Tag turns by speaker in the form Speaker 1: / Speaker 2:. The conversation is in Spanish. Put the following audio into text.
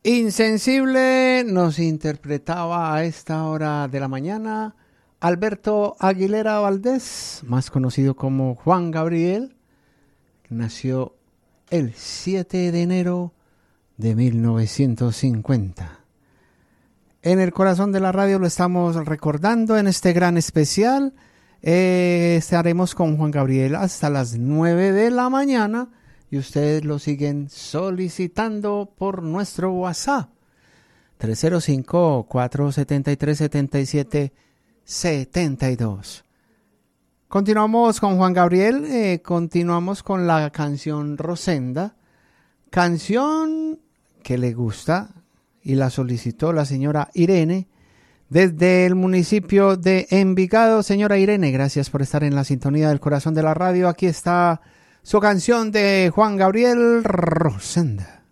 Speaker 1: Insensible nos interpretaba a esta hora de la mañana Alberto Aguilera Valdés, más conocido como Juan Gabriel. Nació el 7 de enero de 1950. En el corazón de la radio lo estamos recordando en este gran especial. Estaremos con Juan Gabriel hasta las 9 de la mañana y ustedes lo siguen solicitando por nuestro WhatsApp 305-473-7772. Continuamos con Juan Gabriel, continuamos con la canción Rosenda, canción que le gusta y la solicitó la señora Irene desde el municipio de Envigado. Señora Irene, gracias por estar en la sintonía del corazón de la radio. Aquí está su canción de Juan Gabriel, Rosenda.